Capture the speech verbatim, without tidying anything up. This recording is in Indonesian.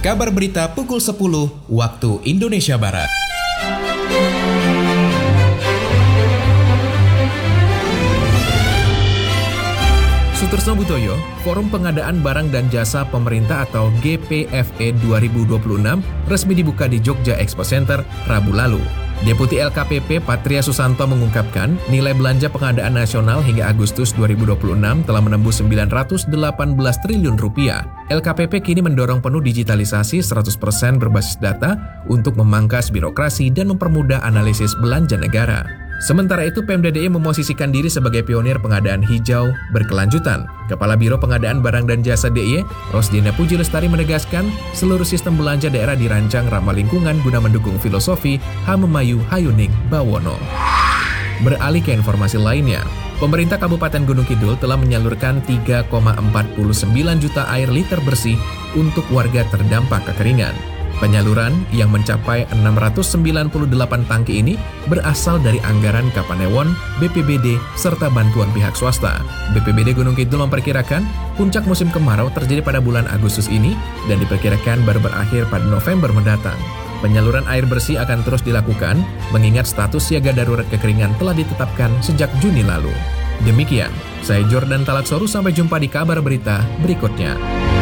Kabar berita pukul sepuluh waktu Indonesia Barat. Sutresno Butoyo, Forum Pengadaan Barang dan Jasa Pemerintah atau G P F E dua ribu dua puluh enam resmi dibuka di Jogja Expo Center Rabu lalu. Deputi L K P P Patria Susanto mengungkapkan nilai belanja pengadaan nasional hingga Agustus dua ribu dua puluh enam telah menembus sembilan ratus delapan belas triliun rupiah. L K P P kini mendorong penuh digitalisasi seratus persen berbasis data untuk memangkas birokrasi dan mempermudah analisis belanja negara. Sementara itu, Pemda D I Y memosisikan diri sebagai pionir pengadaan hijau berkelanjutan. Kepala Biro Pengadaan Barang dan Jasa D I Y, Rosdina Puji Lestari menegaskan, seluruh sistem belanja daerah dirancang ramah lingkungan guna mendukung filosofi Hamemayu Hayuning Bawono. Beralih ke informasi lainnya, pemerintah Kabupaten Gunung Kidul telah menyalurkan tiga koma empat sembilan juta air liter bersih untuk warga terdampak kekeringan. Penyaluran yang mencapai enam ratus sembilan puluh delapan tangki ini berasal dari anggaran Kapanewon, B P B D, serta bantuan pihak swasta. B P B D Gunung Kidul memperkirakan puncak musim kemarau terjadi pada bulan Agustus ini dan diperkirakan baru berakhir pada November mendatang. Penyaluran air bersih akan terus dilakukan, mengingat status siaga darurat kekeringan telah ditetapkan sejak Juni lalu. Demikian, saya Jordan Talaksoru, sampai jumpa di kabar berita berikutnya.